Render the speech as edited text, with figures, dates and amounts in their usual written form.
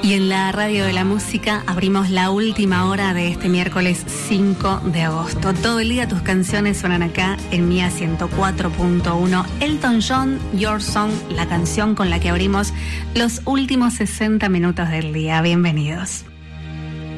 Y en la Radio de la Música abrimos la última hora de este miércoles 5 de agosto. Todo el día tus canciones suenan acá en Mía 104.1. Elton John, Your Song, la canción con la que abrimos los últimos 60 minutos del día. Bienvenidos.